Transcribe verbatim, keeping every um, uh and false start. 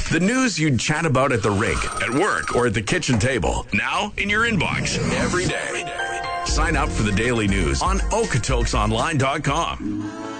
The news you'd chat about at the rink, at work, or at the kitchen table. Now in your inbox every day. Sign up for the daily news on Okotoks Online dot com.